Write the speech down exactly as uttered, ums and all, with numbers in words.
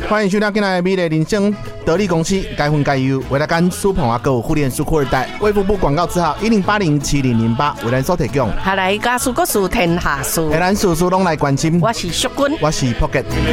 欢迎收听今天的美丽人生得力公司该分该优，为了干苏鹏啊，购互联苏库二代，卫福部广告字号一零八零七零零八，为咱所提供。 下来家事故事天下事， 咱事事拢来关心。 我是淑君， 我是 Pocket。